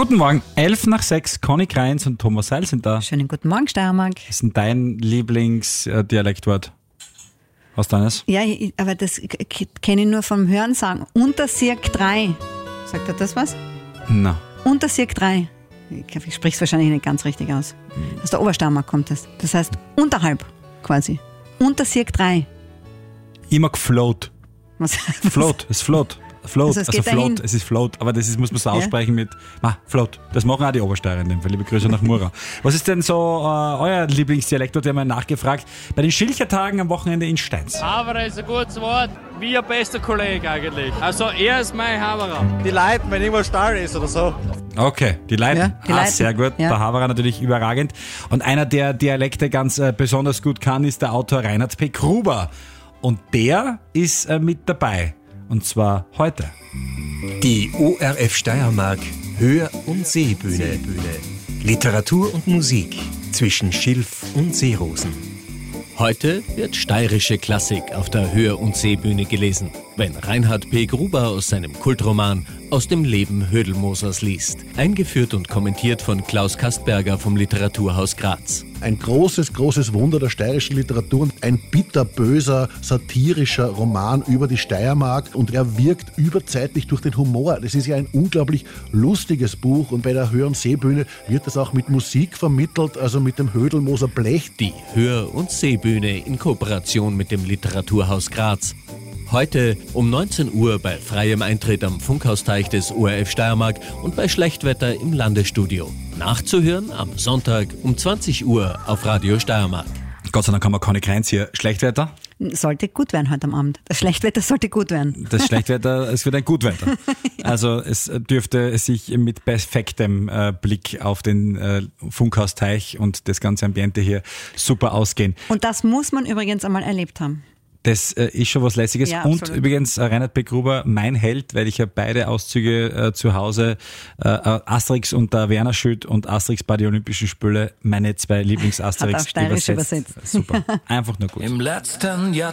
Guten Morgen, 5:11, Conny Kreins und Thomas Seil sind da. Schönen guten Morgen, Steiermark. Was ist denn dein Lieblingsdialektwort? Was deines? Ja, aber das kenne ich nur vom Hören sagen. Untersirk 3. Sagt er das was? Na. Untersirk 3. Ich glaube, ich spreche es wahrscheinlich nicht ganz richtig aus. Aus der Obersteiermark kommt das. Das heißt unterhalb quasi. Untersirk 3. Ich mag Float. Was? Float, es ist Float. Float, Also es geht dahin. Float, es ist Float, aber das ist, muss man so aussprechen mit Float. Das machen auch die Obersteirer in dem Fall. Liebe Grüße nach Mura. Was ist denn so euer Lieblingsdialekt? Der haben wir nachgefragt. Bei den Schilchertagen am Wochenende in Steins. Haberer ist ein gutes Wort, wie ein bester Kollege eigentlich. Also er ist mein Haberer. Die Leute, wenn irgendwas Stall ist oder so. Okay, die Leute. Ja, die Leute. Sehr gut. Ja. Der Haberer natürlich überragend. Und einer, der Dialekte ganz besonders gut kann, ist der Autor Reinhard P. Gruber. Und der ist mit dabei. Und zwar heute. Die ORF Steiermark Hör- und Seebühne. Literatur und Musik zwischen Schilf und Seerosen. Heute wird steirische Klassik auf der Hör- und Seebühne gelesen, wenn Reinhard P. Gruber aus seinem Kultroman Aus dem Leben Hödelmosers liest. Eingeführt und kommentiert von Klaus Kastberger vom Literaturhaus Graz. Ein großes Wunder der steirischen Literatur. Ein bitterböser, satirischer Roman über die Steiermark. Und er wirkt überzeitlich durch den Humor. Das ist ja ein unglaublich lustiges Buch. Und bei der Hör- und Seebühne wird das auch mit Musik vermittelt, also mit dem Hödelmoser Blech. Die Hör- und Seebühne in Kooperation mit dem Literaturhaus Graz. Heute um 19 Uhr bei freiem Eintritt am Funkhausteich des ORF Steiermark und bei Schlechtwetter im Landesstudio. Nachzuhören am Sonntag um 20 Uhr auf Radio Steiermark. Gott sei Dank haben wir Conny Kreins hier. Schlechtwetter? Sollte gut werden heute am Abend. Das Schlechtwetter sollte gut werden. Das Schlechtwetter, es wird ein Gutwetter. Ja. Also es dürfte sich mit perfektem Blick auf den Funkhausteich und das ganze Ambiente hier super ausgehen. Und das muss man übrigens einmal erlebt haben. Das ist schon was Lässiges. Ja, und absolut. übrigens Reinhard P. Gruber, mein Held, weil ich ja beide Auszüge zu Hause, Asterix und der Werner Schütt und Asterix bei den Olympischen Spiele, meine zwei Lieblings-Asterix Hat auf Steirisch übersetzt. Super. Einfach nur gut. Im letzten Jahr